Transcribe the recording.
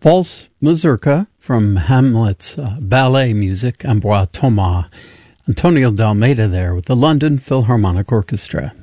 Valse Mazurka from Hamlet's ballet music, Ambroise Thomas. Antonio de Almeida there with the London Philharmonic Orchestra.